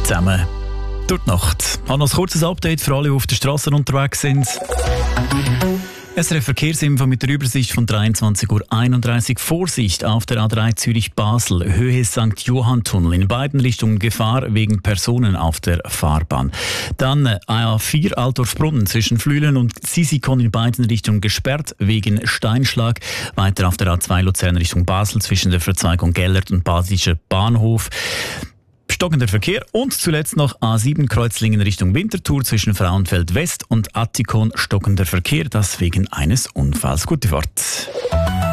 zusammen durch die Nacht. Ich habe noch ein kurzes Update für alle, die auf der Straße unterwegs sind. SRF Verkehrsinfo mit der Übersicht von 23:31 Uhr. Vorsicht auf der A3 Zürich-Basel, Höhe St. Johann-Tunnel. In beiden Richtungen Gefahr wegen Personen auf der Fahrbahn. Dann A4 Altdorf-Brunnen zwischen Flüelen und Sisikon in beiden Richtungen gesperrt wegen Steinschlag. Weiter auf der A2 Luzern Richtung Basel zwischen der Verzweigung Gellert und Basischer Bahnhof. Stockender Verkehr und zuletzt noch A7 Kreuzlingen Richtung Winterthur zwischen Frauenfeld West und Attikon stockender Verkehr, das wegen eines Unfalls. Gute Fahrt.